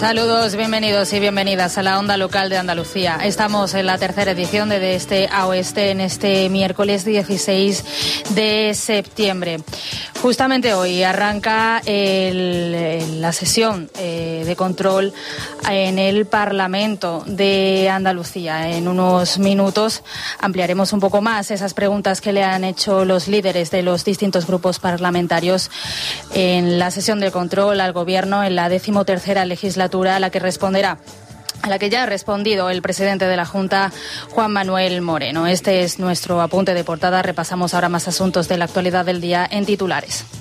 Saludos, bienvenidos y bienvenidas a la Onda Local de Andalucía. Estamos en la tercera edición de Este a Oeste en este miércoles 16 de septiembre. Justamente hoy arranca la sesión de control en el Parlamento de Andalucía. En unos minutos ampliaremos un poco más esas preguntas que le han hecho los líderes de los distintos grupos parlamentarios en la sesión de control al Gobierno en la 13ª legislatura, a la que ya ha respondido el presidente de la Junta, Juan Manuel Moreno. Este es nuestro apunte de portada. Repasamos ahora más asuntos de la actualidad del día en titulares.